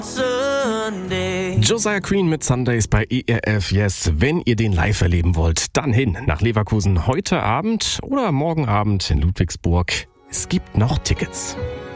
Josiah Queen mit Sundays bei ERF Yes. Wenn ihr den live erleben wollt, dann hin nach Leverkusen heute Abend oder morgen Abend in Ludwigsburg. Es gibt noch Tickets.